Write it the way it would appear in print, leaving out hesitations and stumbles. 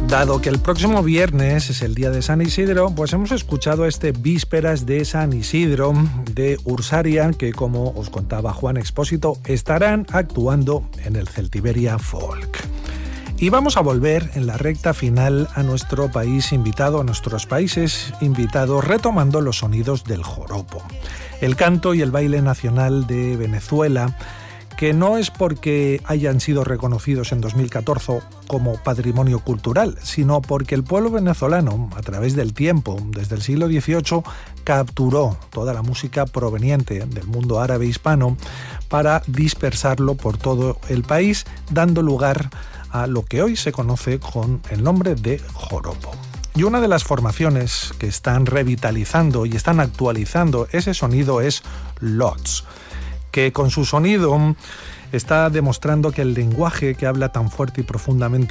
Dado que el próximo viernes es el día de San Isidro, pues hemos escuchado Vísperas de San Isidro de Ursaria, que, como os contaba Juan Expósito, estarán actuando en el Celtiberia Folk. Y vamos a volver en la recta final a nuestro país invitado, a nuestros países invitados, retomando los sonidos del joropo, el canto y el baile nacional de Venezuela, que no es porque hayan sido reconocidos en 2014 como patrimonio cultural, sino porque el pueblo venezolano, a través del tiempo, desde el siglo XVIII, capturó toda la música proveniente del mundo árabe hispano para dispersarlo por todo el país, dando lugar a lo que hoy se conoce con el nombre de joropo. Y una de las formaciones que están revitalizando y están actualizando ese sonido es Lots, que con su sonido está demostrando que el lenguaje que habla tan fuerte y profundamente